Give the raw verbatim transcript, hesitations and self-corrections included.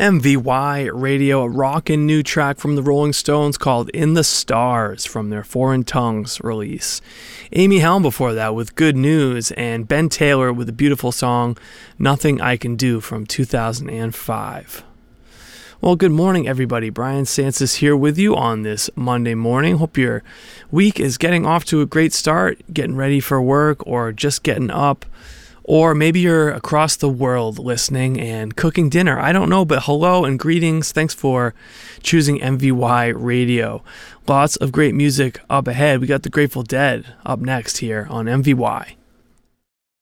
M V Y Radio, a rockin' new track from the Rolling Stones called In the Stars from their Foreign Tongues release. Amy Helm before that with Good News, and Ben Taylor with the beautiful song Nothing I Can Do from two thousand five. Well, good morning, everybody. Brian Sansis here with you on this Monday morning. Hope your week is getting off to a great start, getting ready for work or just getting up. Or maybe you're across the world listening and cooking dinner. I don't know, but hello and greetings. Thanks for choosing M V Y Radio. Lots of great music up ahead. We got the Grateful Dead up next here on M V Y.